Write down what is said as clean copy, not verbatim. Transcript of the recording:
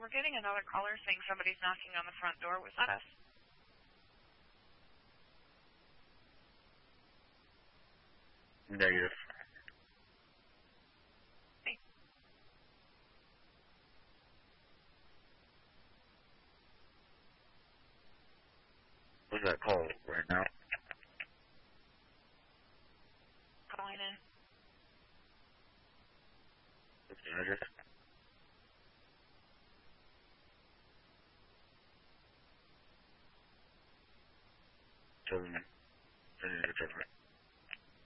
we're getting another caller saying somebody's knocking on the front door. Was that us? Negative. Hey. What's that call right now? Calling in. What's the address? Tell me.